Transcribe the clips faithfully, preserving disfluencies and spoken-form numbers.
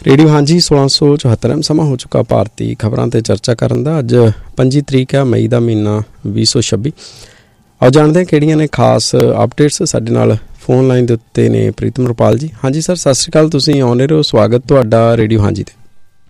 Radio ਹਾਂਜੀ ਸੋਲਾਂ ਸੌ ਚੁਹੱਤਰ ਐਮ ਸਮਾਂ ਹੋ ਚੁੱਕਾ ਭਾਰਤੀ ਖਬਰਾਂ 'ਤੇ ਚਰਚਾ ਕਰਨ ਦਾ। ਅੱਜ ਪੰਜੀ ਤਰੀਕ ਹੈ ਮਈ ਦਾ ਮਹੀਨਾ ਵੀਹ ਸੌ ਛੱਬੀ। ਆਓ ਜਾਣਦੇ ਹਾਂ ਕਿਹੜੀਆਂ ਨੇ ਖਾਸ ਅਪਡੇਟਸ। ਸਾਡੇ ਨਾਲ ਫੋਨ ਲਾਈਨ ਦੇ ਉੱਤੇ ਨੇ ਪ੍ਰੀਤਮ ਰੁਪਾਲ ਜੀ। ਹਾਂਜੀ ਸਰ, ਸਤਿ ਸ਼੍ਰੀ ਅਕਾਲ। ਤੁਸੀਂ ਆਉਂਦੇ ਰਹੋ, ਸਵਾਗਤ ਤੁਹਾਡਾ ਰੇਡੀਓ ਹਾਂਜੀ 'ਤੇ।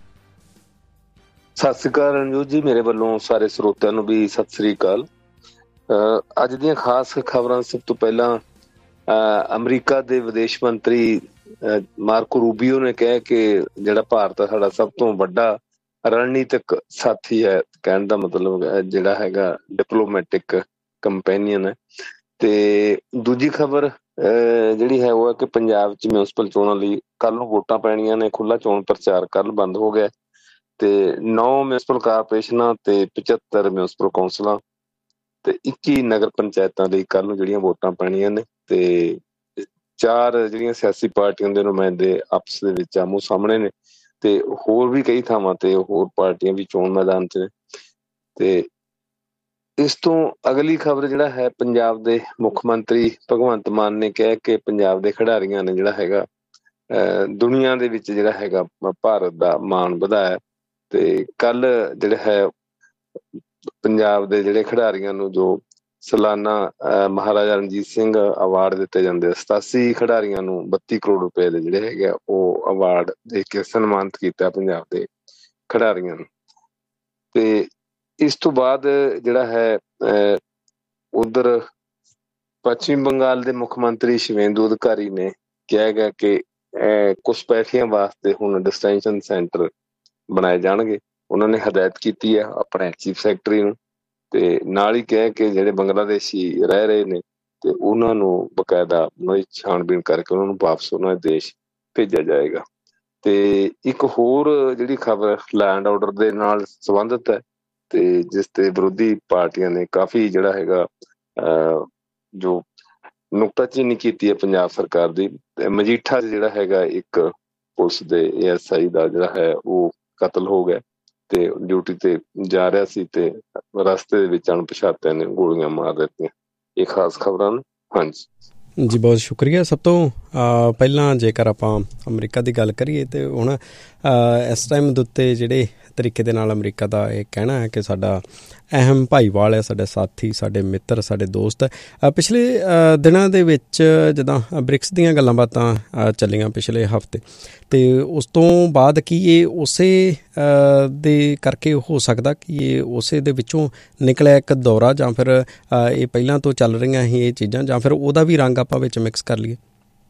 ਸਤਿ ਸ੍ਰੀ ਅਕਾਲ ਰਣਜੋਤ ਜੀ, ਮੇਰੇ ਵੱਲੋਂ ਸਾਰੇ ਸਰੋਤਿਆਂ ਨੂੰ ਵੀ ਸਤਿ ਸ੍ਰੀ ਅਕਾਲ। ਅਹ ਅੱਜ ਦੀਆਂ ਖਾਸ ਖਬਰਾਂ। ਸਭ ਤੋਂ ਪਹਿਲਾਂ ਅਹ ਅਮਰੀਕਾ ਦੇ ਵਿਦੇਸ਼ ਮੰਤਰੀ ਮਾਰਕੋ ਰੂਬੀਓ ਨੇ ਕਿਹਾ ਕਿ ਜਿਹੜਾ ਭਾਰਤ ਸਾਡਾ ਸਭ ਤੋਂ ਵੱਡਾ ਰਣਨੀਤਿਕ ਸਾਥੀ ਹੈ। ਕਹਿਣ ਦਾ ਮਤਲਬ ਜਿਹੜਾ ਹੈਗਾ ਡਿਪਲੋਮੈਟਿਕ ਕੰਪੈਨੀਅਨ ਹੈ। ਤੇ ਦੂਜੀ ਖਬਰ ਅਹ ਜਿਹੜੀ ਹੈ ਉਹ ਹੈ ਕਿ ਪੰਜਾਬ 'ਚ ਮਿਊਨਸਿਪਲ ਚੋਣਾਂ ਲਈ ਕੱਲ੍ਹ ਨੂੰ ਵੋਟਾਂ ਪੈਣੀਆਂ ਨੇ। ਖੁੱਲ੍ਹਾ ਚੋਣ ਪ੍ਰਚਾਰ ਕੱਲ੍ਹ ਬੰਦ ਹੋ ਗਿਆ ਤੇ ਨੌ ਮਿਊਨਸਿਪਲ ਕਾਰਪੋਰੇਸ਼ਨਾਂ ਤੇ ਪਚੱਤਰ ਮਿਊਨਸਿਪਲ ਕੌਂਸਲਾਂ ਤੇ ਇੱਕੀ ਨਗਰ ਪੰਚਾਇਤਾਂ ਲਈ ਕੱਲ੍ਹ ਨੂੰ ਜਿਹੜੀਆਂ ਵੋਟਾਂ ਪੈਣੀਆਂ ਨੇ। ਤੇ ਚਾਰ ਜਿਹੜੀਆਂ ਸਿਆਸੀ ਪਾਰਟੀਆਂ ਦੇ ਨੁਮਾਇੰਦੇ ਆਪਸ ਦੇ ਵਿੱਚ ਆਮੋ ਸਾਹਮਣੇ ਨੇ ਤੇ ਹੋਰ ਵੀ ਕਈ ਥਾਵਾਂ ਤੇ ਹੋਰ ਪਾਰਟੀਆਂ ਵੀ ਚੋਣ ਮੈਦਾਨ 'ਚ ਨੇ। ਤੇ ਇਸ ਤੋਂ ਅਗਲੀ ਖਬਰ ਜਿਹੜਾ ਹੈ, ਪੰਜਾਬ ਦੇ ਮੁੱਖ ਮੰਤਰੀ ਭਗਵੰਤ ਮਾਨ ਨੇ ਕਿਹਾ ਕਿ ਪੰਜਾਬ ਦੇ ਖਿਡਾਰੀਆਂ ਨੇ ਜਿਹੜਾ ਹੈਗਾ ਅਹ ਦੁਨੀਆ ਦੇ ਵਿੱਚ ਜਿਹੜਾ ਹੈਗਾ ਭਾਰਤ ਦਾ ਮਾਣ ਵਧਾਇਆ। ਤੇ ਕੱਲ ਜਿਹੜਾ ਹੈ ਪੰਜਾਬ ਦੇ ਜਿਹੜੇ ਖਿਡਾਰੀਆਂ ਨੂੰ ਜੋ ਸਾਲਾਨਾ ਅਹ ਮਹਾਰਾਜਾ ਰਣਜੀਤ ਸਿੰਘ ਅਵਾਰਡ ਦਿੱਤੇ ਜਾਂਦੇ, ਸਤਾਸੀ ਖਿਡਾਰੀਆਂ ਨੂੰ ਬੱਤੀ ਕਰੋੜ ਰੁਪਏ ਦੇ ਜਿਹੜੇ ਹੈਗੇ ਆ ਉਹ ਅਵਾਰਡ ਦੇ ਕੇ ਸਨਮਾਨਿਤ ਕੀਤਾ ਪੰਜਾਬ ਦੇ ਖਿਡਾਰੀਆਂ ਨੂੰ। ਤੇ ਇਸ ਤੋਂ ਬਾਅਦ ਜਿਹੜਾ ਹੈ ਅਹ ਉਧਰ ਪੱਛਮੀ ਬੰਗਾਲ ਦੇ ਮੁੱਖ ਮੰਤਰੀ ਸ਼ਿਵੇਂਦੂ ਅਧਿਕਾਰੀ ਨੇ ਕਿਹਾ ਗਿਆ ਕਿ ਅਹ ਘੁਸਪੈਠੀਆਂ ਵਾਸਤੇ ਹੁਣ ਡਿਸਟੈਂਸ਼ਨ ਸੈਂਟਰ ਬਣਾਏ ਜਾਣਗੇ। ਉਹਨਾਂ ਨੇ ਹਦਾਇਤ ਕੀਤੀ ਹੈ ਆਪਣੇ ਚੀਫ ਸੈਕਟਰੀ ਨੂੰ। ਤੇ ਨਾਲ ਹੀ ਕਿਹਾ ਕਿ ਜਿਹੜੇ ਬੰਗਲਾਦੇਸ਼ੀ ਰਹਿ ਰਹੇ ਨੇ ਤੇ ਉਹਨਾਂ ਨੂੰ ਬਕਾਇਦਾ ਉਹਨਾਂ ਦੀ ਛਾਣਬੀਣ ਕਰਕੇ ਉਹਨਾਂ ਨੂੰ ਵਾਪਸ ਉਹਨਾਂ ਦੇ ਦੇਸ਼ ਭੇਜਿਆ ਜਾਏਗਾ। ਤੇ ਇੱਕ ਹੋਰ ਜਿਹੜੀ ਖਬਰ ਲੈਂਡ ਆਰਡਰ ਦੇ ਨਾਲ ਸੰਬੰਧਿਤ ਹੈ ਤੇ ਜਿਸ ਤੇ ਵਿਰੋਧੀ ਪਾਰਟੀਆਂ ਨੇ ਕਾਫੀ ਜਿਹੜਾ ਹੈਗਾ ਅਹ ਜੋ ਨੁਕਤਾਚੀਨੀ ਕੀਤੀ ਹੈ ਪੰਜਾਬ ਸਰਕਾਰ ਦੀ। ਤੇ ਮਜੀਠਾ ਜਿਹੜਾ ਹੈਗਾ ਇੱਕ ਪੁਲਿਸ ਦੇ ਏ ਐਸ ਆਈ ਦਾ ਜਿਹੜਾ ਹੈ ਉਹ ਕਤਲ ਹੋ ਗਿਆ ਤੇ ਡਿਊਟੀ ਤੇ ਜਾ ਰਿਹਾ ਸੀ ਤੇ ਰਸਤੇ ਦੇ ਵਿੱਚ ਅਣਪਛਾਤਿਆਂ ਨੇ ਗੋਲੀਆਂ ਮਾਰ ਦਿੱਤੀਆਂ। ਇਹ ਖਾਸ ਖਬਰਾਂ ਨੇ। ਹਾਂਜੀ ਜੀ, ਬਹੁਤ ਸ਼ੁਕਰੀਆ। ਸਭ ਤੋਂ ਪਹਿਲਾਂ ਜੇਕਰ ਆਪਾਂ ਅਮਰੀਕਾ ਦੀ ਗੱਲ ਕਰੀਏ ਤੇ ਹੁਣ ਇਸ ਟਾਈਮ ਦੇ ਉੱਤੇ ਜਿਹੜੇ ਤਰੀਕੇ ਦੇ ਨਾਲ ਅਮਰੀਕਾ ਦਾ ਇਹ ਕਹਿਣਾ ਹੈ ਕਿ ਸਾਡਾ ਅਹਿਮ ਭਾਈਵਾਲ ਹੈ, ਸਾਡੇ ਸਾਥੀ, ਸਾਡੇ ਮਿੱਤਰ, ਸਾਡੇ ਦੋਸਤ ਹੈ। ਪਿਛਲੇ ਦਿਨਾਂ ਦੇ ਵਿੱਚ ਜਿੱਦਾਂ ਬ੍ਰਿਕਸ ਦੀਆਂ ਗੱਲਾਂ ਬਾਤਾਂ ਚੱਲੀਆਂ ਪਿਛਲੇ ਹਫ਼ਤੇ, ਅਤੇ ਉਸ ਤੋਂ ਬਾਅਦ ਕੀ ਇਹ ਉਸੇ ਦੇ ਕਰਕੇ ਹੋ ਸਕਦਾ ਕਿ ਇਹ ਉਸੇ ਦੇ ਵਿੱਚੋਂ ਨਿਕਲਿਆ ਇੱਕ ਦੌਰਾ, ਜਾਂ ਫਿਰ ਇਹ ਪਹਿਲਾਂ ਤੋਂ ਚੱਲ ਰਹੀਆਂ ਸੀ ਇਹ ਚੀਜ਼ਾਂ, ਜਾਂ ਫਿਰ ਉਹਦਾ ਵੀ ਰੰਗ ਆਪਾਂ ਵਿੱਚ ਮਿਕਸ ਕਰ ਲਈਏ?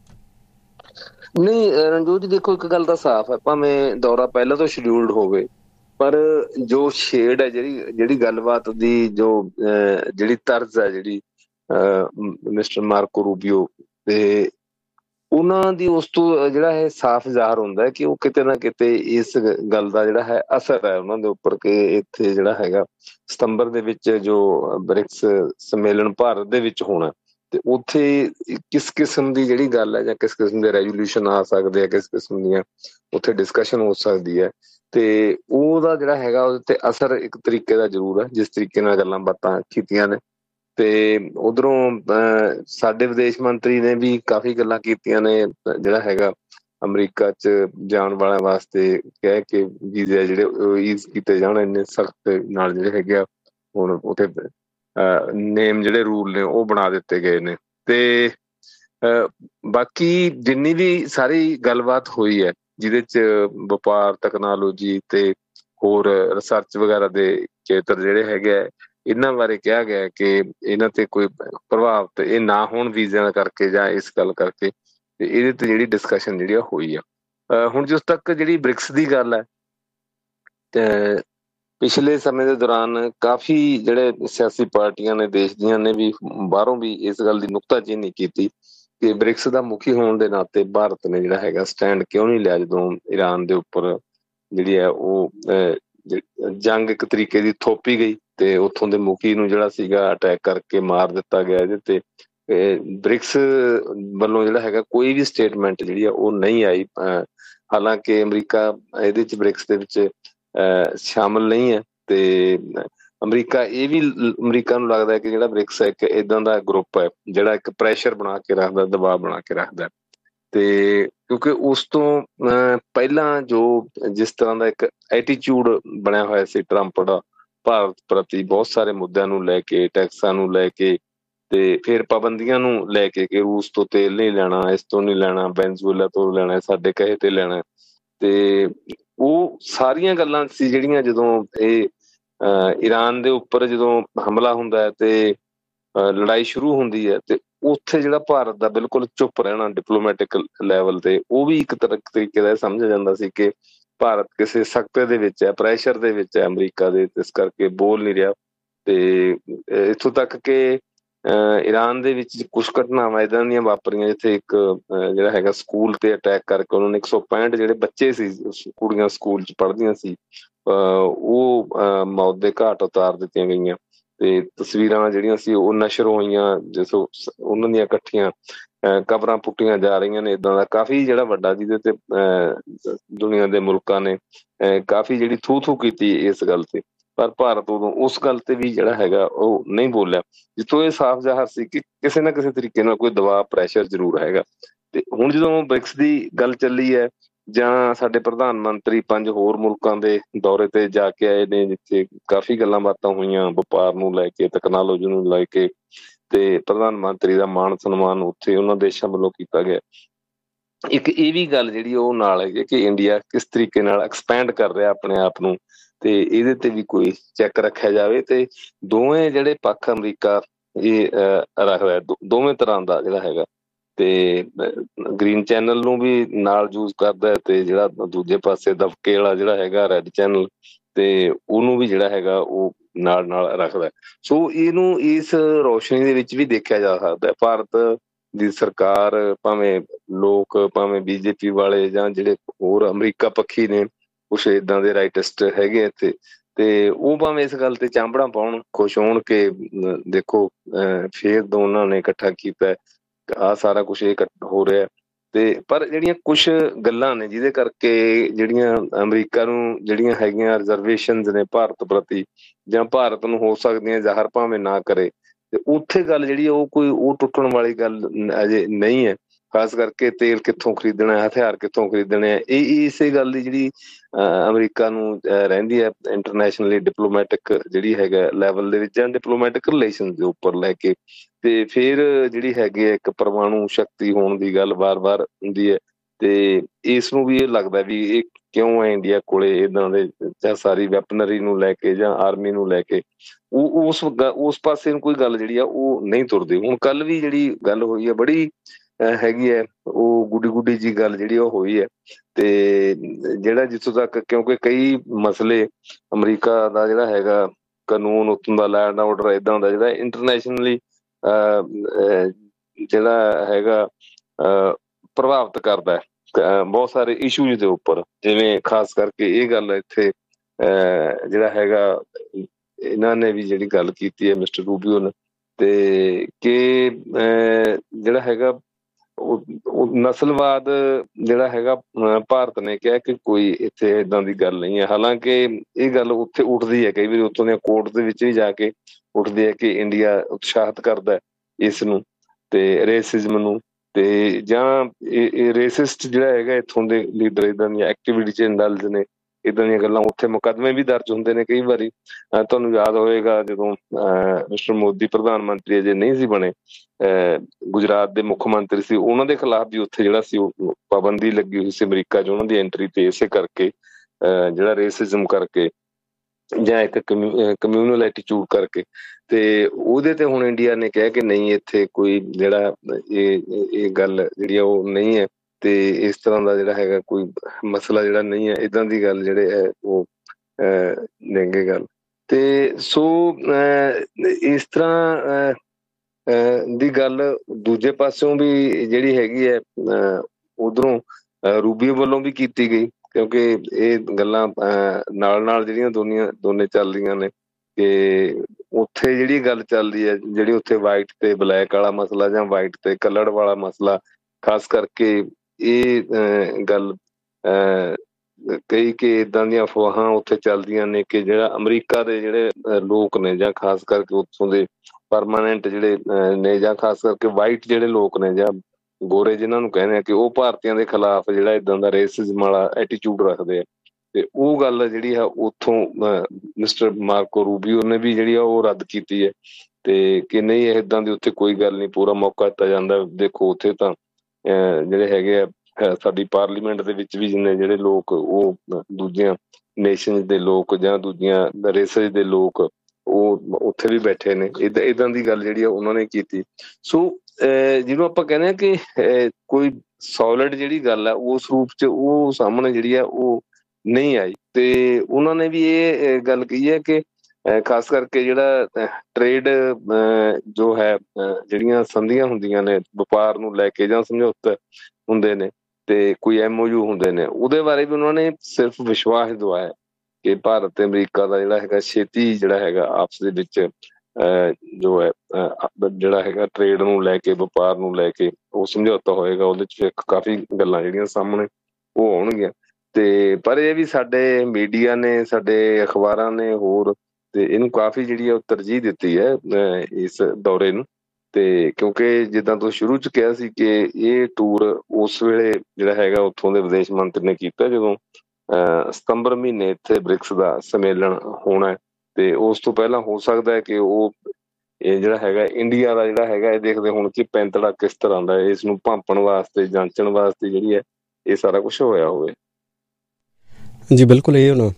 ਨਹੀਂ ਰਣਜੋਤ ਜੀ, ਦੇਖੋ ਇੱਕ ਗੱਲ ਤਾਂ ਸਾਫ਼ ਹੈ, ਭਾਵੇਂ ਦੌਰਾ ਪਹਿਲਾਂ ਤੋਂ ਸ਼ਡਿਊਲਡ ਹੋਵੇ ਪਰ ਜੋ ਸ਼ੇਡ ਹੈ, ਜਿਹੜੀ ਜਿਹੜੀ ਗੱਲਬਾਤ ਦੀ ਜੋ ਜਿਹੜੀ ਤਰਜ਼ ਹੈ, ਜਿਹੜੀ ਮਿਸਟਰ ਮਾਰਕੋ ਰੂਬੀਓ ਤੇ ਉਹਨਾਂ ਦੀ, ਉਸ ਤੋਂ ਜਿਹੜਾ ਹੈ ਸਾਫ਼ ਜ਼ਾਹਰ ਹੁੰਦਾ ਹੈ ਕਿ ਉਹ ਕਿਤੇ ਨਾ ਕਿਤੇ ਇਸ ਗੱਲ ਦਾ ਜਿਹੜਾ ਹੈ ਅਸਰ ਹੈ ਉਹਨਾਂ ਦੇ ਉੱਪਰ ਕਿ ਇੱਥੇ ਜਿਹੜਾ ਹੈਗਾ ਸਤੰਬਰ ਦੇ ਵਿੱਚ ਜੋ ਬ੍ਰਿਕਸ ਸੰਮੇਲਨ ਭਾਰਤ ਦੇ ਵਿੱਚ ਹੋਣਾ ਤੇ ਉੱਥੇ ਕਿਸ ਕਿਸਮ ਦੀ ਜਿਹੜੀ ਗੱਲ ਹੈ ਜਾਂ ਕਿਸ ਕਿਸਮ ਦੇ ਰੈਜੂਲੇਸ਼ਨ ਆ ਸਕਦੇ ਆ, ਕਿਸ ਕਿਸਮ ਦੀਆਂ ਉੱਥੇ ਡਿਸਕਸ਼ਨ ਹੋ ਸਕਦੀ ਹੈ। ਤੇ ਉਹਦਾ ਜਿਹੜਾ ਹੈਗਾ ਉਹਦੇ ਤੇ ਅਸਰ ਇੱਕ ਤਰੀਕੇ ਦਾ ਜ਼ਰੂਰ ਹੈ, ਜਿਸ ਤਰੀਕੇ ਨਾਲ ਗੱਲਾਂ ਬਾਤਾਂ ਕੀਤੀਆਂ ਨੇ। ਤੇ ਉਧਰੋਂ ਅਹ ਸਾਡੇ ਵਿਦੇਸ਼ ਮੰਤਰੀ ਨੇ ਵੀ ਕਾਫੀ ਗੱਲਾਂ ਕੀਤੀਆਂ ਨੇ। ਜਿਹੜਾ ਹੈਗਾ ਅਮਰੀਕਾ 'ਚ ਜਾਣ ਵਾਲਿਆਂ ਵਾਸਤੇ ਕਹਿ ਕੇ ਵੀਜ਼ੇ ਜਿਹੜੇ ਈਜ਼ ਕੀਤੇ ਜਾਣ ਇੰਨੇ ਸਖਤ ਨਾਲ ਜਿਹੜੇ ਹੈਗੇ ਆ ਹੁਣ ਉੱਥੇ ਨੇਮ ਜਿਹੜੇ ਰੂਲ ਨੇ ਉਹ ਬਣਾ ਦਿੱਤੇ ਗਏ ਨੇ। ਤੇ ਬਾਕੀ ਜਿੰਨੀ ਵੀ ਸਾਰੀ ਗੱਲਬਾਤ ਹੋਈ ਹੈ ਜਿਹਦੇ 'ਚ ਵਪਾਰ, ਤਕਨਾਲੋਜੀ ਤੇ ਹੋਰ ਰਿਸਰਚ ਵਗੈਰਾ ਦੇ ਖੇਤਰ ਜਿਹੜੇ ਹੈਗੇ ਆ, ਇਹਨਾਂ ਬਾਰੇ ਕਿਹਾ ਗਿਆ ਕਿ ਇਹਨਾਂ ਤੇ ਕੋਈ ਪ੍ਰਭਾਵ ਤੇ ਇਹ ਨਾ ਹੋਣ ਵੀਜ਼ਿਆਂ ਕਰਕੇ ਜਾਂ ਇਸ ਗੱਲ ਕਰਕੇ, ਤੇ ਇਹਦੇ ਤੇ ਜਿਹੜੀ ਡਿਸਕਸ਼ਨ ਜਿਹੜੀ ਆ ਹੋਈ ਆ। ਹੁਣ ਜਿਸ ਤੱਕ ਜਿਹੜੀ ਬ੍ਰਿਕਸ ਦੀ ਗੱਲ ਹੈ, ਤੇ ਪਿਛਲੇ ਸਮੇਂ ਦੇ ਦੌਰਾਨ ਕਾਫੀ ਜਿਹੜੇ ਸਿਆਸੀ ਪਾਰਟੀਆਂ ਨੇ ਦੇਸ਼ ਦੀਆਂ ਨੇ ਵੀ ਬਾਹਰੋਂ ਵੀ ਇਸ ਗੱਲ ਦੀ ਨੁਕਤਾਚੀਨੀ ਕੀਤੀ ਕਿ ਬ੍ਰਿਕਸ ਦਾ ਮੁਖੀ ਹੋਣ ਦੇ ਨਾਤੇ ਭਾਰਤ ਨੇ ਜਿਹੜਾ ਹੈਗਾ ਸਟੈਂਡ ਕਿਉਂ ਨਹੀਂ ਲਿਆ ਜਦੋਂ ਈਰਾਨ ਦੇ ਉੱਪਰ ਜਿਹੜੀ ਹੈ ਉਹ ਜੰਗ ਇੱਕ ਤਰੀਕੇ ਦੀ ਥੋਪੀ ਗਈ ਤੇ ਉੱਥੋਂ ਦੇ ਮੁਖੀ ਨੂੰ ਜਿਹੜਾ ਸੀਗਾ ਅਟੈਕ ਕਰਕੇ ਮਾਰ ਦਿੱਤਾ ਗਿਆ। ਇਹਦੇ ਤੇ ਬ੍ਰਿਕਸ ਵੱਲੋਂ ਜਿਹੜਾ ਹੈਗਾ ਕੋਈ ਵੀ ਸਟੇਟਮੈਂਟ ਜਿਹੜੀ ਆ ਉਹ ਨਹੀਂ ਆਈ। ਹਾਲਾਂਕਿ ਅਮਰੀਕਾ ਇਹਦੇ 'ਚ ਬ੍ਰਿਕਸ ਦੇ ਵਿੱਚ ਅਹ ਸ਼ਾਮਲ ਨਹੀਂ ਹੈ ਤੇ ਅਮਰੀਕਾ ਇਹ ਵੀ ਅਮਰੀਕਾ ਨੂੰ ਲੱਗਦਾ ਹੈ ਕਿ ਜਿਹੜਾ ਬ੍ਰਿਕਸ ਹੈ ਇੱਕ ਏਦਾਂ ਦਾ ਗਰੁੱਪ ਹੈ ਜਿਹੜਾ ਇੱਕ ਪ੍ਰੈਸ਼ਰ ਬਣਾ ਕੇ ਰੱਖਦਾ, ਦਬਾਅ ਬਣਾ ਕੇ ਰੱਖਦਾ। ਤੇ ਕਿਉਂਕਿ ਉਸ ਤੋਂ ਅਹ ਪਹਿਲਾਂ ਜੋ ਜਿਸ ਤਰ੍ਹਾਂ ਦਾ ਇੱਕ ਐਟੀਚਿਊਡ ਬਣਿਆ ਹੋਇਆ ਸੀ ਟਰੰਪ ਦਾ ਭਾਰਤ ਪ੍ਰਤੀ, ਬਹੁਤ ਸਾਰੇ ਮੁੱਦਿਆਂ ਨੂੰ ਲੈ ਕੇ, ਟੈਕਸਾਂ ਨੂੰ ਲੈ ਕੇ, ਤੇ ਫਿਰ ਪਾਬੰਦੀਆਂ ਨੂੰ ਲੈ ਕੇ ਕਿ ਰੂਸ ਤੋਂ ਤੇਲ ਨਹੀਂ ਲੈਣਾ, ਇਸ ਤੋਂ ਨਹੀਂ ਲੈਣਾ, ਵੈਨਜ਼ੂਏਲਾ ਤੋਂ ਲੈਣਾ, ਸਾਡੇ ਕਹੇ ਤੇ ਲੈਣਾ, ਤੇ ਉਹ ਸਾਰੀਆਂ ਗੱਲਾਂ ਸੀ ਜਿਹੜੀਆਂ ਜਦੋਂ ਇਹ ਅਹ ਈਰਾਨ ਦੇ ਉੱਪਰ ਜਦੋਂ ਹਮਲਾ ਹੁੰਦਾ ਹੈ ਤੇ ਅਹ ਲੜਾਈ ਸ਼ੁਰੂ ਹੁੰਦੀ ਹੈ, ਤੇ ਉੱਥੇ ਜਿਹੜਾ ਭਾਰਤ ਦਾ ਬਿਲਕੁਲ ਚੁੱਪ ਰਹਿਣਾ ਡਿਪਲੋਮੈਟਿਕ ਲੈਵਲ ਤੇ, ਉਹ ਵੀ ਇੱਕ ਤਰ੍ਹਾਂ ਤਰੀਕੇ ਦਾ ਇਹ ਸਮਝਿਆ ਜਾਂਦਾ ਸੀ ਕਿ ਭਾਰਤ ਕਿਸੇ ਸਖਤ ਦੇ ਵਿੱਚ ਹੈ, ਪ੍ਰੈਸ਼ਰ ਦੇ ਵਿੱਚ ਹੈ ਅਮਰੀਕਾ ਦੇ, ਇਸ ਕਰਕੇ ਬੋਲ ਨਹੀਂ ਰਿਹਾ। ਤੇ ਇੱਥੋਂ ਤੱਕ ਕਿ ਅਹ ਈਰਾਨ ਦੇ ਵਿੱਚ ਕੁਝ ਘਟਨਾਵਾਂ ਏਦਾਂ ਦੀਆਂ ਵਾਪਰੀਆਂ ਜਿੱਥੇ ਇੱਕ ਅਹ ਜਿਹੜਾ ਹੈਗਾ ਸਕੂਲ ਤੇ ਅਟੈਕ ਕਰਕੇ ਉਹਨਾਂ ਨੇ ਇੱਕ ਸੌ ਪੈਂਹਠ ਜਿਹੜੇ ਬੱਚੇ ਸੀ, ਕੁੜੀਆਂ ਸਕੂਲ 'ਚ ਪੜ੍ਹਦੀਆਂ ਸੀ, ਅਹ ਉਹ ਅਹ ਮੌਤ ਦੇ ਘਾਟ ਉਤਾਰ ਦਿੱਤੀਆਂ ਗਈਆਂ। ਤੇ ਤਸਵੀਰਾਂ ਜਿਹੜੀਆਂ ਸੀ ਉਹ ਨਸ਼ਰ ਹੋਈਆਂ, ਜਿਸ ਉਹਨਾਂ ਦੀਆਂ ਇਕੱਠੀਆਂ ਕਬਰਾਂ ਪੁੱਟੀਆਂ ਜਾ ਰਹੀਆਂ ਨੇ। ਇਦਾਂ ਦਾ ਕਾਫੀ ਜਿਹੜਾ ਵੱਡਾ ਜਿਹਦੇ ਤੇ ਅਹ ਦੁਨੀਆ ਦੇ ਮੁਲਕਾਂ ਨੇ ਅਹ ਕਾਫੀ ਜਿਹੜੀ ਥੂ ਥੂ ਕੀਤੀ ਇਸ ਗੱਲ ਤੇ, ਪਰ ਭਾਰਤ ਉਦੋਂ ਉਸ ਗੱਲ ਤੇ ਵੀ ਜਿਹੜਾ ਹੈਗਾ ਉਹ ਨਹੀਂ ਬੋਲਿਆ, ਜਿੱਥੋਂ ਇਹ ਸਾਫ਼ ਜ਼ਾਹਰ ਸੀ ਕਿ ਕਿਸੇ ਨਾ ਕਿਸੇ ਤਰੀਕੇ ਨਾਲ ਕੋਈ ਦਬਾਅ ਪ੍ਰੈਸ਼ਰ ਜ਼ਰੂਰ ਹੈਗਾ। ਤੇ ਹੁਣ ਜਦੋਂ ਬ੍ਰਿਕਸ ਦੀ ਗੱਲ ਚੱਲੀ ਹੈ, ਜਾਂ ਸਾਡੇ ਪ੍ਰਧਾਨ ਮੰਤਰੀ ਪੰਜ ਹੋਰ ਮੁਲਕਾਂ ਦੇ ਦੌਰੇ ਤੇ ਜਾ ਕੇ ਆਏ ਨੇ, ਜਿੱਥੇ ਕਾਫੀ ਗੱਲਾਂ ਬਾਤਾਂ ਹੋਈਆਂ ਵਪਾਰ ਨੂੰ ਲੈ ਕੇ, ਤਕਨਾਲੋਜੀ ਨੂੰ ਲੈ ਕੇ, ਤੇ ਪ੍ਰਧਾਨ ਮੰਤਰੀ ਦਾ ਮਾਣ ਸਨਮਾਨ ਉੱਥੇ ਉਹਨਾਂ ਦੇਸ਼ਾਂ ਵੱਲੋਂ ਕੀਤਾ ਗਿਆ। ਇੱਕ ਇਹ ਵੀ ਗੱਲ ਜਿਹੜੀ ਉਹ ਨਾਲ ਹੈਗੀ ਕਿ ਇੰਡੀਆ ਕਿਸ ਤਰੀਕੇ ਨਾਲ ਐਕਸਪੈਂਡ ਕਰ ਰਿਹਾ ਆਪਣੇ ਆਪ ਨੂੰ, ਤੇ ਇਹਦੇ ਤੇ ਵੀ ਕੋਈ ਚੈੱਕ ਰੱਖਿਆ ਜਾਵੇ। ਤੇ ਦੋਵੇਂ ਜਿਹੜੇ ਪੱਖ ਅਮਰੀਕਾ ਇਹ ਰੱਖਦਾ ਦੋਵੇਂ ਤਰ੍ਹਾਂ ਦਾ ਜਿਹੜਾ ਹੈਗਾ, ਤੇ ਗ੍ਰੀਨ ਚੈਨਲ ਨੂੰ ਵੀ ਨਾਲ ਯੂਜ਼ ਕਰਦਾ, ਤੇ ਜਿਹੜਾ ਦੂਜੇ ਪਾਸੇ ਦਬਕੇ ਵਾਲਾ ਜਿਹੜਾ ਹੈਗਾ ਰੈਡ ਚੈਨਲ, ਤੇ ਉਹਨੂੰ ਵੀ ਜਿਹੜਾ ਹੈਗਾ ਉਹ ਨਾਲ ਨਾਲ ਰੱਖਦਾ। ਸੋ ਇਹਨੂੰ ਇਸ ਰੌਸ਼ਨੀ ਦੇ ਵਿੱਚ ਵੀ ਦੇਖਿਆ ਜਾ ਸਕਦਾ। ਭਾਰਤ ਦੀ ਸਰਕਾਰ, ਭਾਵੇਂ ਲੋਕ, ਭਾਵੇਂ ਬੀਜੇਪੀ ਵਾਲੇ ਜਾਂ ਜਿਹੜੇ ਹੋਰ ਅਮਰੀਕਾ ਪੱਖੀ ਨੇ, ਕੁਛ ਏਦਾਂ ਦੇ ਰਾਈਟਿਸਟ ਹੈਗੇ ਇੱਥੇ, ਤੇ ਉਹ ਭਾਵੇਂ ਇਸ ਗੱਲ ਤੇ ਚਾਂਬੜਾ ਪਾਉਣ, ਖੁਸ਼ ਹੋਣ ਕਿ ਦੇਖੋ ਅਹ ਫੇਰ ਦੋਨਾਂ ਨੇ ਇਕੱਠਾ ਕੀਤਾ, ਆਹ ਸਾਰਾ ਕੁਛ ਇਹ ਹੋ ਰਿਹਾ। ਤੇ ਪਰ ਜਿਹੜੀਆਂ ਕੁਛ ਗੱਲਾਂ ਨੇ ਜਿਹਦੇ ਕਰਕੇ ਜਿਹੜੀਆਂ ਅਮਰੀਕਾ ਨੂੰ ਜਿਹੜੀਆਂ ਹੈਗੀਆਂ ਰਿਜ਼ਰਵੇਸ਼ਨਸ ਨੇ ਭਾਰਤ ਪ੍ਰਤੀ, ਜਾਂ ਭਾਰਤ ਨੂੰ ਹੋ ਸਕਦੀਆਂ ਜ਼ਾਹਰ ਭਾਵੇਂ ਨਾ ਕਰੇ, ਤੇ ਉੱਥੇ ਗੱਲ ਜਿਹੜੀ ਉਹ ਕੋਈ ਉਹ ਟੁੱਟਣ ਵਾਲੀ ਗੱਲ ਅਜੇ ਨਹੀਂ ਹੈ। ਖਾਸ ਕਰਕੇ ਤੇਲ ਕਿੱਥੋਂ ਖਰੀਦਣਾ, ਹਥਿਆਰ ਕਿੱਥੋਂ ਖਰੀਦਣੇ ਆ, ਇਹ ਇਸੇ ਗੱਲ ਦੀ ਜਿਹੜੀ ਅਹ ਅਮਰੀਕਾ ਨੂੰ ਰਹਿੰਦੀ ਹੈ ਇੰਟਰਨੈਸ਼ਨਲੀ ਡਿਪਲੋਮੈਟਿਕ ਜਿਹੜੀ ਹੈਗਾ ਲੈਵਲ ਦੇ ਵਿੱਚ, ਜਾਂ ਡਿਪਲੋਮੈਟਿਕ ਰਿਲੇਸ਼ਨ ਦੇ ਉੱਪਰ ਲੈ ਕੇ। ਤੇ ਫਿਰ ਜਿਹੜੀ ਹੈਗੀ ਹੈ ਇੱਕ ਪਰਮਾਣੂ ਸ਼ਕਤੀ ਹੋਣ ਦੀ ਗੱਲ ਵਾਰ-ਵਾਰ ਹੁੰਦੀ ਹੈ, ਤੇ ਇਸ ਨੂੰ ਵੀ ਇਹ ਲੱਗਦਾ ਵੀ ਇਹ ਕਿਉਂ ਹੈ ਇੰਡੀਆ ਕੋਲੇ ਏਦਾਂ ਦੇ, ਜਾਂ ਸਾਰੀ ਵੈਪਨਰੀ ਨੂੰ ਲੈ ਕੇ ਜਾਂ ਆਰਮੀ ਨੂੰ ਲੈ ਕੇ, ਉਹ ਉਸ ਉਸ ਪਾਸੇ ਨੂੰ ਕੋਈ ਗੱਲ ਜਿਹੜੀ ਆ ਉਹ ਨਹੀਂ ਤੁਰਦੀ। ਹੁਣ ਕੱਲ ਵੀ ਜਿਹੜੀ ਗੱਲ ਹੋਈ ਹੈ ਬੜੀ ਹੈਗੀ ਹੈ, ਉਹ ਗੁੱਡੀ ਗੁੱਡੀ ਜੀ ਗੱਲ ਜਿਹੜੀ ਉਹ ਹੋਈ ਹੈ, ਤੇ ਜਿਹੜਾ ਜਿੱਥੋਂ ਤੱਕ, ਕਿਉਂਕਿ ਕਈ ਮਸਲੇ ਅਮਰੀਕਾ ਦਾ ਜਿਹੜਾ ਹੈਗਾ ਕਾਨੂੰਨ, ਉੱਥੋਂ ਦਾ ਲੈਂਡ ਆਰਡਰ ਏਦਾਂ ਦਾ ਜਿਹੜਾ ਇੰਟਰਨੈਸ਼ਨਲੀ ਜਿਹੜਾ ਹੈਗਾ ਅਹ ਪ੍ਰਭਾਵਿਤ ਕਰਦਾ ਹੈ ਬਹੁਤ ਸਾਰੇ ਇਸ਼ੂਜ਼ ਦੇ ਉੱਪਰ। ਜਿਵੇਂ ਖਾਸ ਕਰਕੇ ਇਹ ਗੱਲ ਇੱਥੇ ਅਹ ਜਿਹੜਾ ਹੈਗਾ ਇਹਨਾਂ ਨੇ ਵੀ ਜਿਹੜੀ ਗੱਲ ਕੀਤੀ ਹੈ ਮਿਸਟਰ ਰੂਬੀਓ ਨੇ, ਤੇ ਕਿ ਅਹ ਜਿਹੜਾ ਹੈਗਾ ਉਹ ਨਸਲਵਾਦ ਜਿਹੜਾ ਹੈਗਾ, ਭਾਰਤ ਨੇ ਕਿਹਾ ਕਿ ਕੋਈ ਇੱਥੇ ਏਦਾਂ ਦੀ ਗੱਲ ਨਹੀਂ ਹੈ। ਹਾਲਾਂਕਿ ਇਹ ਗੱਲ ਉੱਥੇ ਉੱਠਦੀ ਹੈ, ਕਈ ਵਾਰੀ ਉੱਥੋਂ ਦੀਆਂ ਕੋਰਟ ਦੇ ਵਿੱਚ ਵੀ ਜਾ ਕੇ ਉੱਠਦੀ ਹੈ ਕਿ ਇੰਡੀਆ ਉਤਸ਼ਾਹਿਤ ਕਰਦਾ ਇਸ ਨੂੰ, ਤੇ ਰੇਸਿਜ਼ਮ ਨੂੰ, ਤੇ ਜਾਂ ਇਹ ਰੇਸਿਸਟ ਜਿਹੜਾ ਹੈਗਾ ਇੱਥੋਂ ਦੇ ਲੀਡਰ ਏਦਾਂ ਦੀਆਂ ਐਕਟੀਵਿਟੀ 'ਚ ਇੰਡਲਜ ਨੇ, ਏਦਾਂ ਦੀਆਂ ਗੱਲਾਂ। ਉੱਥੇ ਮੁਕੱਦਮੇ ਵੀ ਦਰਜ ਹੁੰਦੇ ਨੇ ਕਈ ਵਾਰੀ। ਤੁਹਾਨੂੰ ਯਾਦ ਹੋਏਗਾ ਜਦੋਂ ਮਿਸਟਰ ਮੋਦੀ ਪ੍ਰਧਾਨ ਮੰਤਰੀ ਅਜੇ ਨਹੀਂ ਸੀ ਬਣੇ, ਅਹ ਗੁਜਰਾਤ ਦੇ ਮੁੱਖ ਮੰਤਰੀ ਸੀ, ਉਹਨਾਂ ਦੇ ਖਿਲਾਫ ਵੀ ਉੱਥੇ ਜਿਹੜਾ ਸੀ ਉਹ ਪਾਬੰਦੀ ਲੱਗੀ ਹੋਈ ਸੀ ਅਮਰੀਕਾ 'ਚ ਉਹਨਾਂ ਦੀ ਐਂਟਰੀ ਤੇ, ਇਸੇ ਕਰਕੇ ਅਹ ਜਿਹੜਾ ਰੇਸਿਜ਼ਮ ਕਰਕੇ, ਜਾਂ ਇੱਕ ਕਮਿਊਨਲ ਐਟੀਟਿਊਡ ਕਰਕੇ। ਤੇ ਉਹਦੇ ਤੇ ਹੁਣ ਇੰਡੀਆ ਨੇ ਕਿਹਾ ਕਿ ਨਹੀਂ, ਇੱਥੇ ਕੋਈ ਜਿਹੜਾ ਇਹ ਇਹ ਗੱਲ ਜਿਹੜੀ ਆ ਉਹ ਨਹੀਂ ਹੈ, ਤੇ ਇਸ ਤਰ੍ਹਾਂ ਦਾ ਜਿਹੜਾ ਹੈਗਾ ਕੋਈ ਮਸਲਾ ਜਿਹੜਾ ਨਹੀਂ ਹੈ, ਏਦਾਂ ਦੀ ਗੱਲ ਜਿਹੜੇ ਹੈ ਉਹ ਅਹ ਨੇਗੇ ਗੱਲ। ਤੇ ਸੋ ਅਹ ਇਸ ਤਰ੍ਹਾਂ ਅਹ ਦੀ ਗੱਲ ਦੂਜੇ ਪਾਸਿਓਂ ਵੀ ਜਿਹੜੀ ਹੈਗੀ ਹੈ ਅਹ ਉਧਰੋਂ ਰੂਬੀਓ ਵੱਲੋਂ ਵੀ ਕੀਤੀ ਗਈ, ਕਿਉਂਕਿ ਇਹ ਗੱਲਾਂ ਨਾਲ ਨਾਲ ਜਿਹੜੀਆਂ ਦੋਨੀਆਂ ਦੋਨੇ ਚੱਲ ਰਹੀਆਂ ਨੇ। ਕਿ ਉੱਥੇ ਜਿਹੜੀ ਗੱਲ ਚੱਲਦੀ ਹੈ, ਜਿਹੜੀ ਉੱਥੇ ਵਾਈਟ ਤੇ ਬਲੈਕ ਵਾਲਾ ਮਸਲਾ, ਜਾਂ ਵਾਈਟ ਤੇ ਕਲਰਡ ਵਾਲਾ ਮਸਲਾ, ਖਾਸ ਕਰਕੇ ਇਹ ਗੱਲ ਕਈ ਕਿ ਏਦਾਂ ਦੀਆਂ ਅਫਵਾਹਾਂ ਉੱਥੇ ਚੱਲਦੀਆਂ ਨੇ ਕਿ ਜਿਹੜਾ ਅਮਰੀਕਾ ਦੇ ਜਿਹੜੇ ਲੋਕ ਨੇ, ਜਾਂ ਖਾਸ ਕਰਕੇ ਉੱਥੋਂ ਦੇ ਪਰਮਾਨੈਂਟ ਜਿਹੜੇ ਨੇ, ਜਾਂ ਖਾਸ ਕਰਕੇ ਵਾਈਟ ਜਿਹੜੇ ਲੋਕ ਨੇ, ਜਾਂ ਗੋਰੇ ਜਿਨ੍ਹਾਂ ਨੂੰ ਕਹਿੰਦੇ ਆ ਕਿ ਉਹ ਭਾਰਤੀਆਂ ਦੇ ਖਿਲਾਫ ਜਿਹੜਾ ਇਦਾਂ ਦਾ ਰੇਸਿਜ਼ਮ ਵਾਲਾ ਐਟੀਟਿਊਡ ਰੱਖਦੇ ਆ। ਤੇ ਉਹ ਗੱਲ ਜਿਹੜੀ ਆ ਉੱਥੋਂ ਮਿਸਟਰ ਮਾਰਕੋ ਰੂਬੀਓ ਨੇ ਵੀ ਜਿਹੜੀ ਆ ਉਹ ਰੱਦ ਕੀਤੀ ਹੈ ਤੇ ਕਿ ਨਹੀਂ ਏਦਾਂ ਦੀ ਉੱਥੇ ਕੋਈ ਗੱਲ ਨਹੀਂ, ਪੂਰਾ ਮੌਕਾ ਦਿੱਤਾ ਜਾਂਦਾ। ਦੇਖੋ ਉੱਥੇ ਤਾਂ ਜਿਹੜੇ ਹੈਗੇ ਆ ਸਾਡੀ ਪਾਰਲੀਮੈਂਟ ਦੇ ਵਿੱਚ ਵੀ ਜਿੰਨੇ ਜਿਹੜੇ ਲੋਕ ਉਹ ਦੂਜੀਆਂ ਨੇਸ਼ਨਸ ਦੇ ਲੋਕ ਜਾਂ ਦੂਜੀਆਂ ਰੇਸਿਸ ਦੇ ਲੋਕ ਉਹ ਉੱਥੇ ਵੀ ਬੈਠੇ ਨੇ। ਏਦਾਂ ਏਦਾਂ ਦੀ ਗੱਲ ਜਿਹੜੀ ਆ ਉਹਨਾਂ ਨੇ ਕੀਤੀ। ਸੋ ਜਿਹਨੂੰ ਆਪਾਂ ਕਹਿੰਦੇ ਆ ਕਿ ਕੋਈ ਸੋਲਿਡ ਜਿਹੜੀ ਗੱਲ ਆ ਉਸ ਰੂਪ ਚ ਉਹ ਸਾਹਮਣੇ ਜਿਹੜੀ ਆ ਉਹ ਨਹੀਂ ਆਈ। ਤੇ ਉਹਨਾਂ ਨੇ ਵੀ ਇਹ ਗੱਲ ਕਹੀ ਹੈ ਕਿ ਖਾਸ ਕਰਕੇ ਜਿਹੜਾ ਟਰੇਡ ਜੋ ਹੈ ਜਿਹੜੀਆਂ ਸੰਧੀਆਂ ਹੁੰਦੀਆਂ ਨੇ ਵਪਾਰ ਨੂੰ ਲੈ ਕੇ ਜਾਂ ਸਮਝੌਤੇ ਹੁੰਦੇ ਨੇ ਤੇ ਕੋਈ ਐਮਓਯੂ ਹੁੰਦੇ ਨੇ, ਉਹਦੇ ਬਾਰੇ ਵੀ ਉਹਨਾਂ ਨੇ ਸਿਰਫ ਵਿਸ਼ਵਾਸ ਦਵਾਇਆ ਕਿ ਭਾਰਤ ਤੇ ਅਮਰੀਕਾ ਦਾ ਜਿਹੜਾ ਹੈਗਾ ਛੇਤੀ ਜਿਹੜਾ ਹੈਗਾ ਆਪਸ ਦੇ ਵਿੱਚ ਜੋ ਹੈ ਜਿਹੜਾ ਹੈਗਾ ਟਰੇਡ ਨੂੰ ਲੈ ਕੇ ਵਪਾਰ ਨੂੰ ਲੈ ਕੇ ਉਹ ਸਮਝੌਤਾ ਹੋਏਗਾ। ਉਹਦੇ ਚ ਕਾਫੀ ਗੱਲਾਂ ਜਿਹੜੀਆਂ ਸਾਹਮਣੇ ਉਹ ਆਉਣਗੀਆਂ। ਤੇ ਪਰ ਇਹ ਵੀ ਸਾਡੇ ਮੀਡੀਆ ਨੇ, ਸਾਡੇ ਅਖਬਾਰਾਂ ਨੇ ਹੋਰ ਤੇ ਇਹਨੂੰ ਕਾਫੀ ਜਿਹੜੀ ਆ ਉਹ ਤਰਜੀਹ ਦਿੱਤੀ ਹੈ ਇਸ ਦੌਰੇ ਨੂੰ। ਤੇ ਕਿਉਂਕਿ ਜਿੱਦਾਂ ਤੋਂ ਸ਼ੁਰੂ ਚ ਕਿਹਾ ਸੀ ਕਿ ਇਹ ਟੂਰ ਉਸ ਵੇਲੇ ਜਿਹੜਾ ਹੈਗਾ ਉੱਥੋਂ ਦੇ ਵਿਦੇਸ਼ ਮੰਤਰੀ ਨੇ ਕੀਤਾ ਜਦੋਂ ਅਹ ਸਤੰਬਰ ਮਹੀਨੇ ਇੱਥੇ ਬ੍ਰਿਕਸ ਦਾ ਸੰਮੇਲਨ ਹੋਣਾ ਤੇ ਉਸ ਤੋਂ ਪਹਿਲਾਂ ਹੋ ਸਕਦਾ ਹੈ ਕਿ ਉਹ ਇਹ ਜਿਹੜਾ ਹੈਗਾ ਇੰਡੀਆ ਦਾ ਜਿਹੜਾ ਹੈਗਾ ਇਹ ਦੇਖਦੇ ਹੁਣ ਕਿ ਪੈਂਤੜਾ ਕਿਸ ਤਰ੍ਹਾਂ ਦਾ ਇਸ ਨੂੰ ਭਾਂਪਣ ਵਾਸਤੇ ਜਾਂਚਣ ਵਾਸਤੇ ਜਿਹੜੀ ਹੈ ਇਹ ਸਾਰਾ ਕੁਛ ਹੋਇਆ ਹੋਵੇ। ਜੀ ਬਿਲਕੁਲ, ਇਹ ਹੁਣ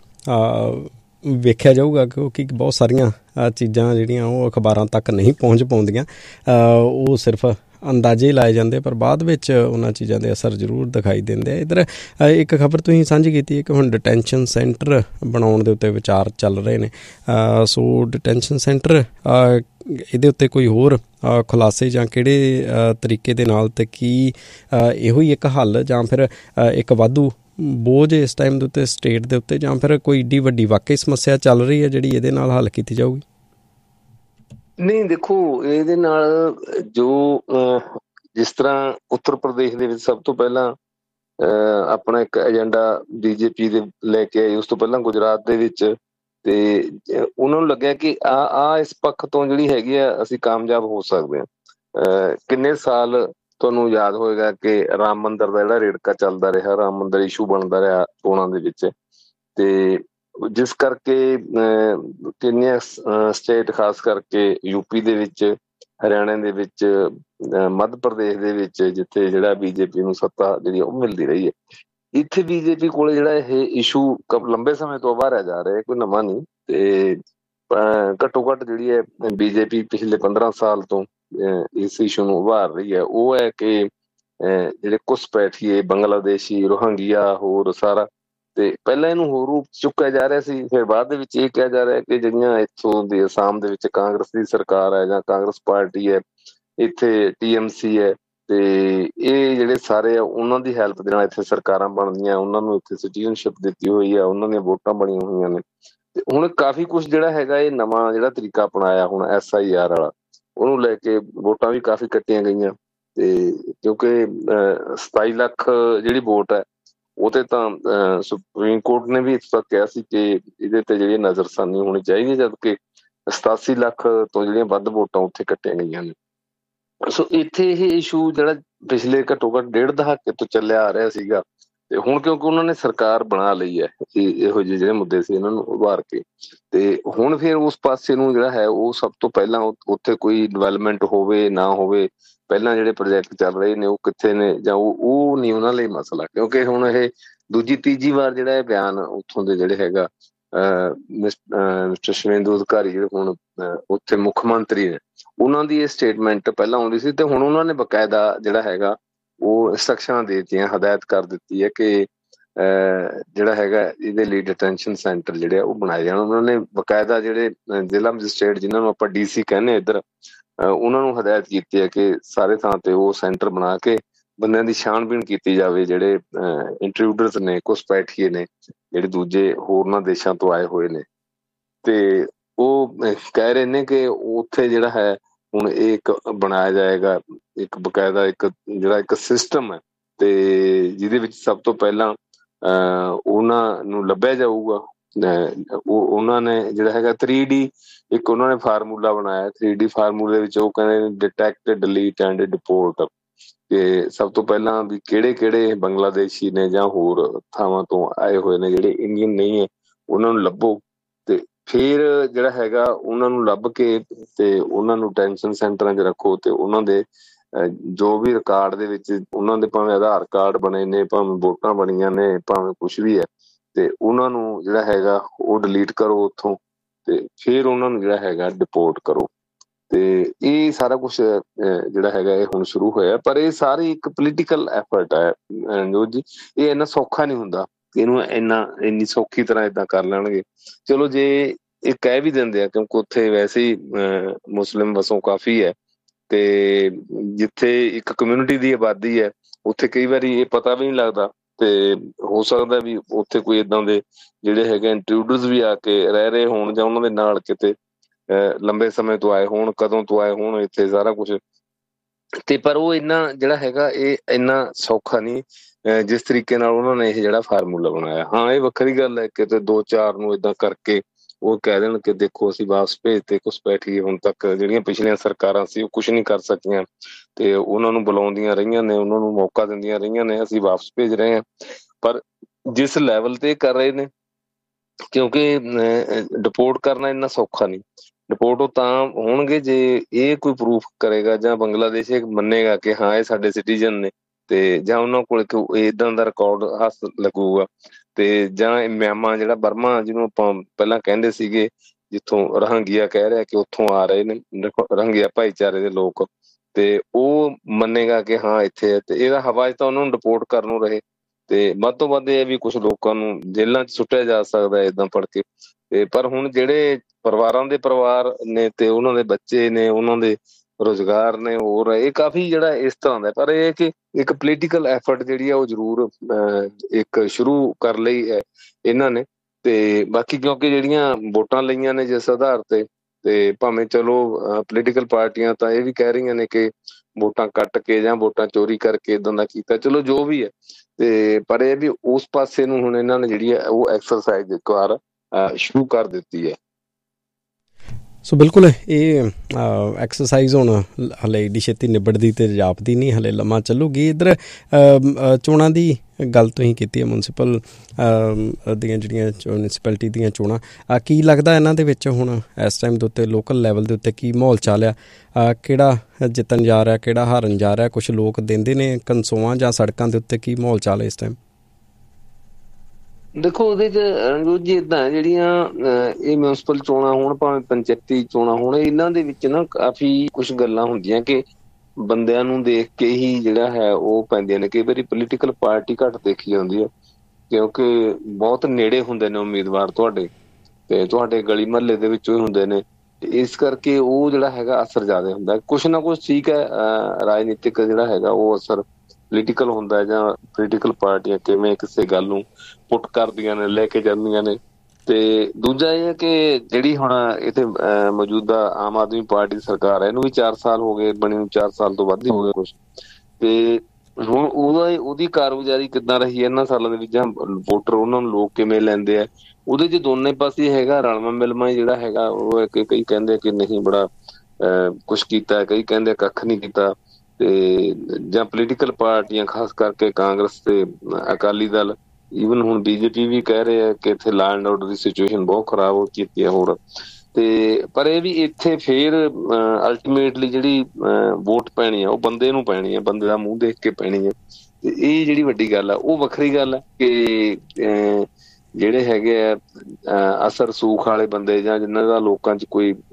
ਵੇਖਿਆ ਜਾਊਗਾ ਕਿਉਂਕਿ ਬਹੁਤ ਸਾਰੀਆਂ ਚੀਜ਼ਾਂ ਜਿਹੜੀਆਂ ਉਹ ਅਖਬਾਰਾਂ ਤੱਕ ਨਹੀਂ ਪਹੁੰਚ ਪਾਉਂਦੀਆਂ, ਉਹ ਸਿਰਫ ਅੰਦਾਜ਼ੇ ਲਾਏ ਜਾਂਦੇ ਪਰ ਬਾਅਦ ਵਿੱਚ ਉਹਨਾਂ ਚੀਜ਼ਾਂ ਦੇ ਅਸਰ ਜ਼ਰੂਰ ਦਿਖਾਈ ਦਿੰਦੇ ਆ। ਇੱਧਰ ਇੱਕ ਖਬਰ ਤੁਸੀਂ ਸਾਂਝੀ ਕੀਤੀ ਹੈ ਕਿ ਹੁਣ ਡਿਟੈਂਸ਼ਨ ਸੈਂਟਰ ਬਣਾਉਣ ਦੇ ਉੱਤੇ ਵਿਚਾਰ ਚੱਲ ਰਹੇ ਨੇ। ਸੋ ਡਿਟੈਂਸ਼ਨ ਸੈਂਟਰ ਇਹਦੇ ਉੱਤੇ ਕੋਈ ਹੋਰ ਖੁਲਾਸੇ ਜਾਂ ਕਿਹੜੇ ਤਰੀਕੇ ਦੇ ਨਾਲ ਤੇ ਕੀ ਇਹੋ ਹੀ ਇੱਕ ਹੱਲ ਜਾਂ ਫਿਰ ਇੱਕ ਵਾਧੂ ਬੋਝ ਇਸ ਟਾਈਮ ਦੇ ਉੱਤੇ ਸਟੇਟ ਦੇ ਉੱਤੇ ਜਾਂ ਫਿਰ ਕੋਈ ਏਡੀ ਵੱਡੀ ਵਾਕਈ ਸਮੱਸਿਆ ਚੱਲ ਰਹੀ ਹੈ ਜਿਹੜੀ ਇਹਦੇ ਨਾਲ ਹੱਲ ਕੀਤੀ ਜਾਊਗੀ? ਨਹੀਂ ਦੇਖੋ, ਇਹਦੇ ਨਾਲ ਜੋ ਜਿਸ ਤਰ੍ਹਾਂ ਉੱਤਰ ਪ੍ਰਦੇਸ਼ ਦੇ ਵਿੱਚ ਸਭ ਤੋਂ ਪਹਿਲਾਂ ਆਪਣਾ ਇੱਕ ਏਜੰਡਾ ਬੀਜੇਪੀ ਦੇ ਲੈ ਕੇ ਆਈ, ਉਸ ਤੋਂ ਪਹਿਲਾਂ ਗੁਜਰਾਤ ਦੇ ਵਿੱਚ, ਤੇ ਉਹਨਾਂ ਨੂੰ ਲੱਗਿਆ ਕਿ ਆ ਆ ਇਸ ਪੱਖ ਤੋਂ ਜਿਹੜੀ ਹੈਗੀ ਆ ਅਸੀਂ ਕਾਮਯਾਬ ਹੋ ਸਕਦੇ ਹਾਂ। ਕਿੰਨੇ ਸਾਲ ਤੁਹਾਨੂੰ ਯਾਦ ਹੋਏਗਾ ਕਿ ਰਾਮ ਮੰਦਿਰ ਦਾ ਜਿਹੜਾ ਰੇੜਕਾ ਚੱਲਦਾ ਰਿਹਾ, ਰਾਮ ਮੰਦਿਰ ਇਸ਼ੂ ਬਣਦਾ ਰਿਹਾ ਚੋਣਾਂ ਦੇ ਵਿੱਚ, ਤੇ ਜਿਸ ਕਰਕੇ ਕਿੰਨੀਆਂ ਸਟੇਟ ਖਾਸ ਕਰਕੇ ਯੂਪੀ ਦੇ ਵਿੱਚ, ਹਰਿਆਣਾ ਦੇ ਵਿੱਚ, ਮੱਧ ਪ੍ਰਦੇਸ਼ ਦੇ ਵਿੱਚ ਜਿੱਥੇ ਜਿਹੜਾ ਬੀਜੇਪੀ ਨੂੰ ਸੱਤਾ ਜਿਹੜੀ ਉਹ ਮਿਲਦੀ ਰਹੀ ਹੈ, ਇੱਥੇ ਬੀਜੇਪੀ ਕੋਲ ਜਿਹੜਾ ਇਹ ਇਸ਼ੂ ਲੰਬੇ ਸਮੇਂ ਤੋਂ ਉਭਾਰਿਆ ਜਾ ਰਿਹਾ, ਕੋਈ ਨਵਾਂ ਨਹੀਂ। ਤੇ ਘੱਟੋ ਘੱਟ ਜਿਹੜੀ ਹੈ ਬੀਜੇਪੀ ਪਿਛਲੇ ਪੰਦਰਾਂ ਸਾਲ ਤੋਂ ਇਸ ਇਸ਼ੂ ਨੂੰ ਉਭਾਰ ਰਹੀ ਹੈ, ਉਹ ਹੈ ਕਿ ਜਿਹੜੇ ਘੁਸਪੈਠੀਏ, ਬੰਗਲਾਦੇਸ਼ੀ, ਰੋਹਿੰਗਿਆ, ਹੋਰ ਸਾਰਾ, ਤੇ ਪਹਿਲਾਂ ਇਹਨੂੰ ਹੋਰ ਰੂਪ ਚੁੱਕਿਆ ਜਾ ਰਿਹਾ ਸੀ। ਫਿਰ ਬਾਅਦ ਦੇ ਵਿੱਚ ਇਹ ਕਿਹਾ ਜਾ ਰਿਹਾ ਕਿ ਜਿਹੜੀਆਂ ਇੱਥੋਂ ਦੀ ਅਸਾਮ ਦੇ ਵਿੱਚ ਕਾਂਗਰਸ ਦੀ ਸਰਕਾਰ ਹੈ ਜਾਂ ਕਾਂਗਰਸ ਪਾਰਟੀ ਹੈ, ਇੱਥੇ ਟੀ ਐਮ ਸੀ ਹੈ, ਤੇ ਇਹ ਜਿਹੜੇ ਸਾਰੇ ਆ ਉਹਨਾਂ ਦੀ ਹੈਲਪ ਦੇ ਨਾਲ ਇੱਥੇ ਸਰਕਾਰਾਂ ਬਣਦੀਆਂ, ਉਹਨਾਂ ਨੂੰ ਇੱਥੇ ਸਿਟੀਜ਼ਨਸ਼ਿਪ ਦਿੱਤੀ ਹੋਈ ਆ, ਉਹਨਾਂ ਦੀਆਂ ਵੋਟਾਂ ਬਣੀਆਂ ਹੋਈਆਂ ਨੇ। ਤੇ ਹੁਣ ਕਾਫੀ ਕੁਛ ਜਿਹੜਾ ਹੈਗਾ ਇਹ ਨਵਾਂ ਜਿਹੜਾ ਤਰੀਕਾ ਅਪਣਾਇਆ ਹੁਣ ਐਸ ਆਈ ਆਰ ਵਾਲਾ, ਉਹਨੂੰ ਲੈ ਕੇ ਵੋਟਾਂ ਵੀ ਕਾਫੀ ਕੱਟੀਆਂ ਗਈਆਂ। ਤੇ ਕਿਉਂਕਿ ਸਤਾਈ ਲੱਖ ਜਿਹੜੀ ਵੋਟ ਹੈ ਉਹ ਤੇ ਤਾਂ ਸੁਪਰੀਮ ਕੋਰਟ ਨੇ ਵੀ ਇੱਥੋਂ ਤੱਕ ਕਿਹਾ ਸੀ ਕਿ ਇਹਦੇ ਤੇ ਜਿਹੜੀ ਨਜ਼ਰਸਾਨੀ ਹੋਣੀ ਚਾਹੀਦੀ, ਜਦਕਿ ਸਤਾਸੀ ਲੱਖ ਤੋਂ ਜਿਹੜੀਆਂ ਵੱਧ ਵੋਟਾਂ ਉੱਥੇ ਕੱਟੀਆਂ ਗਈਆਂ ਨੇ। ਸੋ ਇੱਥੇ ਇਹ ਇਸ਼ੂ ਜਿਹੜਾ ਪਿਛਲੇ ਘੱਟੋ ਘੱਟ ਡੇਢ ਦਹਾਕੇ ਤੋਂ ਚੱਲਿਆ ਆ ਰਿਹਾ ਸੀਗਾ, ਤੇ ਹੁਣ ਕਿਉਂਕਿ ਉਹਨਾਂ ਨੇ ਸਰਕਾਰ ਬਣਾ ਲਈ ਹੈ, ਇਹੋ ਜਿਹੇ ਜਿਹੜੇ ਮੁੱਦੇ ਸੀ ਇਹਨਾਂ ਨੂੰ ਉਭਾਰ ਕੇ, ਤੇ ਹੁਣ ਫਿਰ ਉਸ ਪਾਸੇ ਨੂੰ ਜਿਹੜਾ ਹੈ ਉਹ ਸਭ ਤੋਂ ਪਹਿਲਾਂ ਉੱਥੇ ਕੋਈ ਡਿਵੈਲਪਮੈਂਟ ਹੋਵੇ ਨਾ ਹੋਵੇ, ਪਹਿਲਾਂ ਜਿਹੜੇ ਪ੍ਰੋਜੈਕਟ ਚੱਲ ਰਹੇ ਨੇ ਉਹ ਕਿੱਥੇ ਨੇ ਜਾਂ ਉਹ ਉਹ ਨਹੀਂ ਉਹਨਾਂ ਲਈ ਮਸਲਾ। ਕਿਉਂਕਿ ਹੁਣ ਇਹ ਦੂਜੀ ਤੀਜੀ ਵਾਰ ਜਿਹੜਾ ਇਹ ਬਿਆਨ ਉੱਥੋਂ ਦੇ ਜਿਹੜੇ ਹੈਗਾ ਮਿਸਟਰ ਸ਼ਿਵੇਂਦੂ ਅਧਿਕਾਰੀ ਜਿਹੜੇ ਹੁਣ ਉੱਥੇ ਮੁੱਖ ਮੰਤਰੀ ਨੇ, ਉਹਨਾਂ ਦੀ ਇਹ ਸਟੇਟਮੈਂਟ ਪਹਿਲਾਂ ਆਉਂਦੀ ਸੀ, ਤੇ ਹੁਣ ਉਹਨਾਂ ਨੇ ਬਕਾਇਦਾ ਜਿਹੜਾ ਹੈਗਾ ਉਹ ਇੰਸਟਰਕਸ਼ਨਾਂ ਦੇ ਦਿੱਤੀਆਂ, ਹਦਾਇਤ ਕਰ ਦਿੱਤੀ ਹੈ ਕਿ ਜਿਹੜਾ ਹੈਗਾ ਇਹਦੇ ਲਈ ਡਿਟੈਂਸ਼ਨ ਸੈਂਟਰ ਜਿਹੜੇ ਆ ਉਹ ਬਣਾਏ ਜਾਣ। ਉਹਨਾਂ ਨੇ ਬਕਾਇਦਾ ਜਿਹੜੇ ਜ਼ਿਲ੍ਹਾ ਮੈਜਿਸਟਰੇਟ ਜਿਹਨਾਂ ਨੂੰ ਆਪਾਂ ਡੀ ਸੀ ਕਹਿੰਦੇ ਇੱਧਰ, ਉਹਨਾਂ ਨੂੰ ਹਦਾਇਤ ਕੀਤੀ ਹੈ ਕਿ ਸਾਰੇ ਥਾਂ ਤੇ ਉਹ ਸੈਂਟਰ ਬਣਾ ਕੇ ਬੰਦਿਆਂ ਦੀ ਛਾਣਬੀਣ ਕੀਤੀ ਜਾਵੇ, ਜਿਹੜੇ ਇੰਟਰੂਡਰਸ ਨੇ, ਘੁਸਪੈਠੀਏ ਨੇ, ਜਿਹੜੇ ਦੂਜੇ ਹੋਰਨਾਂ ਦੇਸ਼ਾਂ ਤੋਂ ਆਏ ਹੋਏ ਨੇ। ਤੇ ਉਹ ਕਹਿ ਰਹੇ ਨੇ ਕਿ ਉੱਥੇ ਜਿਹੜਾ ਹੈ ਹੁਣ ਇਹ ਇੱਕ ਬਣਾਇਆ ਜਾਏਗਾ ਇੱਕ ਬਕਾਇਦਾ ਇੱਕ ਜਿਹੜਾ ਇੱਕ ਸਿਸਟਮ ਹੈ, ਤੇ ਜਿਹਦੇ ਵਿੱਚ ਸਭ ਤੋਂ ਪਹਿਲਾਂ ਅਹ ਉਹਨਾਂ ਨੂੰ ਲੱਭਿਆ ਜਾਊਗਾ। ਉਹ ਉਹਨਾਂ ਨੇ ਜਿਹੜਾ ਹੈਗਾ ਥ੍ਰੀ ਡੀ ਇੱਕ ਉਹਨਾਂ ਨੇ ਫਾਰਮੂਲਾ ਬਣਾਇਆ, ਥ੍ਰੀ ਡੀ ਫਾਰਮੂਲੇ ਵਿੱਚ ਉਹ ਕਹਿੰਦੇ ਡਿਟੈਕਟ, ਡਿਲੀਟ ਐਂਡ ਡਿਪੋਰਟ। ਕਿ ਸਭ ਤੋਂ ਪਹਿਲਾਂ ਵੀ ਕਿਹੜੇ ਕਿਹੜੇ ਬੰਗਲਾਦੇਸ਼ੀ ਨੇ ਜਾਂ ਹੋਰ ਥਾਵਾਂ ਤੋਂ ਆਏ ਹੋਏ ਨੇ ਜਿਹੜੇ ਇੰਡੀਅਨ ਨਹੀਂ ਹੈ, ਉਹਨਾਂ ਨੂੰ ਲੱਭੋ। ਤੇ ਫਿਰ ਜਿਹੜਾ ਹੈਗਾ ਉਹਨਾਂ ਨੂੰ ਲੱਭ ਕੇ ਤੇ ਉਹਨਾਂ ਨੂੰ ਟੈਂਸ਼ਨ ਸੈਂਟਰਾਂ 'ਚ ਰੱਖੋ ਤੇ ਉਹਨਾਂ ਦੇ ਜੋ ਵੀ ਰਿਕਾਰਡ ਦੇ ਵਿੱਚ ਉਹਨਾਂ ਦੇ ਭਾਵੇਂ ਆਧਾਰ ਕਾਰਡ ਬਣੇ ਨੇ, ਭਾਵੇਂ ਵੋਟਾਂ ਬਣੀਆਂ ਨੇ, ਭਾਵੇਂ ਕੁਛ ਵੀ ਹੈ, ਤੇ ਉਹਨਾਂ ਨੂੰ ਜਿਹੜਾ ਹੈਗਾ ਉਹ ਡਿਲੀਟ ਕਰੋ ਉੱਥੋਂ ਤੇ ਫਿਰ ਉਹਨਾਂ ਨੂੰ ਜਿਹੜਾ ਹੈਗਾ ਡਿਪੋਰਟ ਕਰੋ। ਤੇ ਇਹ ਸਾਰਾ ਕੁਛ ਜਿਹੜਾ ਹੈਗਾ ਇਹ ਹੁਣ ਸ਼ੁਰੂ ਹੋਇਆ, ਪਰ ਇਹ ਸਾਰੀ ਇੱਕ ਪੋਲੀਟੀਕਲ ਐਫਰਟ ਹੈ ਜੋਤ ਜੀ। ਇਹ ਇੰਨਾ ਸੌਖਾ ਨਹੀਂ ਹੁੰਦਾ, ਇਹਨੂੰ ਇੰਨਾ ਇੰਨੀ ਸੌਖੀ ਤਰ੍ਹਾਂ ਏਦਾਂ ਕਰ ਲੈਣਗੇ। ਚਲੋ ਜੇ ਇਹ ਕਹਿ ਵੀ ਦਿੰਦੇ ਆ, ਕਿਉਂਕਿ ਉੱਥੇ ਵੈਸੇ ਹੀ ਮੁਸਲਿਮ ਵਸੋਂ ਕਾਫੀ ਹੈ ਤੇ ਜਿੱਥੇ ਇੱਕ ਕਮਿਊਨਿਟੀ ਦੀ ਆਬਾਦੀ ਹੈ ਉੱਥੇ ਕਈ ਵਾਰੀ ਇਹ ਪਤਾ ਵੀ ਨਹੀਂ ਲੱਗਦਾ, ਤੇ ਹੋ ਸਕਦਾ ਵੀ ਉੱਥੇ ਕੋਈ ਏਦਾਂ ਦੇ ਜਿਹੜੇ ਹੈਗੇ ਇੰਟਰੂਡਰਸ ਵੀ ਆ ਕੇ ਰਹਿ ਰਹੇ ਹੋਣ ਜਾਂ ਉਹਨਾਂ ਦੇ ਨਾਲ ਕਿਤੇ ਲੰਬੇ ਸਮੇਂ ਤੋਂ ਆਏ ਹੋਣ, ਕਦੋਂ ਤੋਂ ਆਏ ਹੋਣ ਇੱਥੇ ਸਾਰਾ ਕੁਛ। ਤੇ ਪਰ ਉਹ ਇੰਨਾ ਜਿਹੜਾ ਹੈਗਾ ਇਹ ਇੰਨਾ ਸੌਖਾ ਨਹੀਂ ਜਿਸ ਤਰੀਕੇ ਨਾਲ ਉਹਨਾਂ ਨੇ ਇਹ ਜਿਹੜਾ ਫਾਰਮੂਲਾ ਬਣਾਇਆ। ਹਾਂ, ਇਹ ਵੱਖਰੀ ਗੱਲ ਹੈ ਕਿਤੇ ਦੋ ਚਾਰ ਨੂੰ ਏਦਾਂ ਕਰਕੇ ਉਹ ਕਹਿ ਦੇਣ ਕਿ ਦੇਖੋ ਅਸੀਂ ਵਾਪਸ ਭੇਜਤੇ ਘੁਸਪੈਠੀਏ। ਹੁਣ ਤੱਕ ਜਿਹੜੀਆਂ ਪਿਛਲੀਆਂ ਸਰਕਾਰਾਂ ਸੀ ਉਹ ਕੁਛ ਨਹੀਂ ਕਰ ਸਕੀਆਂ ਤੇ ਉਹਨਾਂ ਨੂੰ ਬੁਲਾਉਂਦੀਆਂ ਰਹੀਆਂ ਨੇ, ਉਹਨਾਂ ਨੂੰ ਮੌਕਾ ਦਿੰਦੀਆਂ ਰਹੀਆਂ ਨੇ, ਅਸੀਂ ਵਾਪਸ ਭੇਜ ਰਹੇ ਹਾਂ। ਪਰ ਜਿਸ ਲੈਵਲ ਤੇ ਕਰ ਰਹੇ ਨੇ, ਕਿਉਂਕਿ ਡਿਪੋਰਟ ਕਰਨਾ ਇੰਨਾ ਸੌਖਾ ਨਹੀਂ। ਡਿਪੋਰਟ ਉਹ ਤਾਂ ਹੋਣਗੇ ਜੇ ਇਹ ਕੋਈ ਪ੍ਰੂਫ ਕਰੇਗਾ ਜਾਂ ਬੰਗਲਾਦੇਸ਼ ਇਹ ਮੰਨੇਗਾ ਕਿ ਹਾਂ ਇਹ ਸਾਡੇ ਸਿਟੀਜ਼ਨ ਨੇ, ਤੇ ਜਾਂ ਉਹਨਾਂ ਕੋਲ ਏਦਾਂ ਦਾ ਰਿਕਾਰਡ ਹੱਥ ਲੱਗੂਗਾ। ਤੇ ਜਾਂ ਮਿਆਂਮਾਰ ਜਿਹੜਾ ਬਰਮਾ ਜਿਹਨੂੰ ਆਪਾਂ ਪਹਿਲਾਂ ਕਹਿੰਦੇ ਸੀਗੇ, ਜਿੱਥੋਂ ਰੋਹਿੰਗਿਆ ਕਹਿ ਰਿਹਾ ਕਿ ਉੱਥੋਂ ਆ ਰਹੇ ਨੇ ਰੋਹਿੰਗਿਆ ਭਾਈਚਾਰੇ ਦੇ ਲੋਕ, ਤੇ ਉਹ ਮੰਨੇਗਾ ਕਿ ਹਾਂ ਇੱਥੇ, ਤੇ ਇਹਦਾ ਹਵਾ 'ਚ ਤਾਂ ਉਹਨਾਂ ਨੂੰ ਡਿਪੋਰਟ ਕਰਨ ਨੂੰ ਰਹੇ। ਤੇ ਵੱਧ ਤੋਂ ਵੱਧ ਇਹ ਵੀ ਕੁਛ ਲੋਕਾਂ ਨੂੰ ਜੇਲ੍ਹਾਂ 'ਚ ਸੁੱਟਿਆ ਜਾ ਸਕਦਾ ਏਦਾਂ ਪੜ੍ਹ ਕੇ। ਤੇ ਪਰ ਹੁਣ ਜਿਹੜੇ ਪਰਿਵਾਰਾਂ ਦੇ ਪਰਿਵਾਰ ਨੇ ਤੇ ਉਹਨਾਂ ਦੇ ਬੱਚੇ ਨੇ, ਉਹਨਾਂ ਦੇ ਰੁਜ਼ਗਾਰ ਨੇ, ਹੋਰ ਇਹ ਕਾਫੀ ਜਿਹੜਾ ਇਸ ਤਰ੍ਹਾਂ ਦਾ। ਪਰ ਇਹ ਕਿ ਇੱਕ ਪੋਲੀਟੀਕਲ ਐਫਰਟ ਜਿਹੜੀ ਆ ਉਹ ਜ਼ਰੂਰ ਇੱਕ ਸ਼ੁਰੂ ਕਰ ਲਈ ਹੈ ਇਹਨਾਂ ਨੇ। ਤੇ ਬਾਕੀ ਕਿਉਂਕਿ ਜਿਹੜੀਆਂ ਵੋਟਾਂ ਲਈਆਂ ਨੇ ਜਿਸ ਆਧਾਰ ਤੇ, ਤੇ ਭਾਵੇਂ ਚਲੋ ਪੋਲੀਟੀਕਲ ਪਾਰਟੀਆਂ ਤਾਂ ਇਹ ਵੀ ਕਹਿ ਰਹੀਆਂ ਨੇ ਕਿ ਵੋਟਾਂ ਕੱਟ ਕੇ ਜਾਂ ਵੋਟਾਂ ਚੋਰੀ ਕਰਕੇ ਇੱਦਾਂ ਦਾ ਕੀਤਾ, ਚਲੋ ਜੋ ਵੀ ਹੈ। ਤੇ ਪਰ ਇਹ ਵੀ ਉਸ ਪਾਸੇ ਨੂੰ ਹੁਣ ਇਹਨਾਂ ਨੇ ਜਿਹੜੀ ਹੈ ਉਹ ਐਕਸਰਸਾਈਜ਼ ਇੱਕ ਵਾਰ ਸ਼ੁਰੂ ਕਰ ਦਿੱਤੀ ਹੈ। ਸੋ ਬਿਲਕੁਲ ਇਹ ਐਕਸਰਸਾਈਜ਼ ਹੁਣ ਹਲੇ ਏਡੀ ਛੇਤੀ ਨਿਬੜਦੀ ਅਤੇ ਜਾਪਦੀ ਨਹੀਂ, ਹਲੇ ਲੰਮਾ ਚੱਲੂਗੀ। ਇੱਧਰ ਚੋਣਾਂ ਦੀ ਗੱਲ ਤੁਸੀਂ ਕੀਤੀ ਹੈ, ਮੁਨਸਿਪਲ ਦੀਆਂ ਜਿਹੜੀਆਂ ਮਿਊਨਿਸਪੈਲਿਟੀ ਦੀਆਂ ਚੋਣਾਂ, ਕੀ ਲੱਗਦਾ ਇਹਨਾਂ ਦੇ ਵਿੱਚ ਹੁਣ ਇਸ ਟਾਈਮ ਦੇ ਉੱਤੇ ਲੋਕਲ ਲੈਵਲ ਦੇ ਉੱਤੇ ਕੀ ਮਾਹੌਲ ਚੱਲ ਰਿਹਾ? ਕਿਹੜਾ ਜਿੱਤਣ ਜਾ ਰਿਹਾ, ਕਿਹੜਾ ਹਾਰਨ ਜਾ ਰਿਹਾ? ਕੁਛ ਲੋਕ ਦਿੰਦੇ ਨੇ ਕਨਸੋਆਂ ਜਾਂ ਸੜਕਾਂ ਦੇ ਉੱਤੇ ਕੀ ਮਾਹੌਲ ਚੱਲ ਇਸ ਟਾਈਮ? ਦੇਖੋ ਉਹਦੇ 'ਚ ਰਣਜੋਤ ਜੀ ਇੱਦਾਂ ਜਿਹੜੀਆਂ ਇਹ ਮਿਊਨਿਸਪਲ ਚੋਣਾਂ ਹੋਣ ਭਾਵੇਂ ਪੰਚਾਇਤੀ ਚੋਣਾਂ ਹੋਣ, ਇਹਨਾਂ ਦੇ ਵਿੱਚ ਨਾ ਕਾਫੀ ਕੁਛ ਗੱਲਾਂ ਹੁੰਦੀਆਂ ਕਿ ਬੰਦਿਆਂ ਨੂੰ ਦੇਖ ਕੇ ਹੀ ਜਿਹੜਾ ਹੈ ਉਹ ਪੈਂਦੀਆਂ ਨੇ। ਕਈ ਵਾਰੀ ਪੋਲੀਟੀਕਲ ਪਾਰਟੀ ਘੱਟ ਦੇਖੀ ਜਾਂਦੀ ਹੈ ਕਿਉਂਕਿ ਬਹੁਤ ਨੇੜੇ ਹੁੰਦੇ ਨੇ ਉਮੀਦਵਾਰ ਤੁਹਾਡੇ, ਤੇ ਤੁਹਾਡੇ ਗਲੀ ਮਹੱਲੇ ਦੇ ਵਿੱਚੋਂ ਹੀ ਹੁੰਦੇ ਨੇ, ਤੇ ਇਸ ਕਰਕੇ ਉਹ ਜਿਹੜਾ ਹੈਗਾ ਅਸਰ ਜ਼ਿਆਦਾ ਹੁੰਦਾ। ਕੁਛ ਨਾ ਕੁਛ ਠੀਕ ਹੈ, ਰਾਜਨੀਤਿਕ ਜਿਹੜਾ ਹੈਗਾ ਉਹ ਅਸਰ ਪੋਲੀਟੀਕਲ ਹੁੰਦਾ ਜਾਂ ਪੋਲੀਟੀਕਲ ਪਾਰਟੀਆਂ ਕਿਵੇਂ ਕਿਸੇ ਗੱਲ ਨੂੰ ਪੁੱਟ ਕਰਦੀਆਂ ਨੇ, ਲੈ ਕੇ ਜਾਂਦੀਆਂ ਨੇ। ਤੇ ਦੂਜਾ ਇਹ ਹੈ ਕਿ ਜਿਹੜੀ ਹੁਣ ਇੱਥੇ ਮੌਜੂਦਾ ਆਮ ਆਦਮੀ ਪਾਰਟੀ ਦੀ ਸਰਕਾਰ ਹੈ, ਇਹਨੂੰ ਵੀ ਚਾਰ ਸਾਲ ਹੋ ਗਏ ਬਣੀ ਨੂੰ, ਚਾਰ ਸਾਲ ਤੋਂ ਵੱਧ ਹੀ ਹੋ ਗਏ ਕੁਛ। ਤੇ ਹੁਣ ਉਹਦਾ ਉਹਦੀ ਕਾਰਗੁਜ਼ਾਰੀ ਕਿੱਦਾਂ ਰਹੀ ਇਹਨਾਂ ਸਾਲਾਂ ਦੇ ਵਿੱਚ, ਜਾਂ ਵੋਟਰ ਉਹਨਾਂ ਨੂੰ ਲੋਕ ਕਿਵੇਂ ਲੈਂਦੇ ਆ, ਉਹਦੇ 'ਚ ਦੋਨੇ ਪਾਸੇ ਹੈਗਾ ਰਲਵਾਂ ਮਿਲਵਾਂ ਜਿਹੜਾ ਹੈਗਾ ਉਹ। ਕਈ ਕਹਿੰਦੇ ਕਿ ਨਹੀਂ ਬੜਾ ਕੁਛ ਕੀਤਾ, ਕਈ ਕਹਿੰਦੇ ਕੱਖ ਨਹੀਂ ਕੀਤਾ। ਤੇ ਜਾਂ ਪੋਲੀਟੀਕਲ ਪਾਰਟੀਆਂ ਖਾਸ ਕਰਕੇ ਕਾਂਗਰਸ ਤੇ ਅਕਾਲੀ ਦਲ, ਈਵਨ ਹੁਣ ਬੀਜੇਪੀ ਵੀ ਕਹਿ ਰਹੇ ਆ ਕਿ ਇੱਥੇ law and order the situation ਬਹੁਤ ਖਰਾਬ ਹੋ ਚੁੱਕੀ ਹੈ ਹੋਰ। ਤੇ ਪਰ ਇਹ ਵੀ ਇੱਥੇ ਫੇਰ ਅਲਟੀਮੇਟਲੀ ਜਿਹੜੀ ਵੋਟ ਪੈਣੀ ਆ ਉਹ ਬੰਦੇ ਨੂੰ ਪੈਣੀ ਹੈ, ਬੰਦੇ ਦਾ ਮੂੰਹ ਦੇਖ ਕੇ ਪੈਣੀ ਹੈ। ਤੇ ਇਹ ਜਿਹੜੀ ਵੱਡੀ ਗੱਲ ਆ ਉਹ ਵੱਖਰੀ ਗੱਲ ਹੈ ਕਿ ਜਿਹੜੇ ਹੈਗੇ ਆ ਅਸਰ ਸੂਖ ਵਾਲੇ ਬੰਦੇ ਜਾਂ ਜਿਨ੍ਹਾਂ ਦਾ ਲੋਕਾਂ 'ਚ ਕੋਈ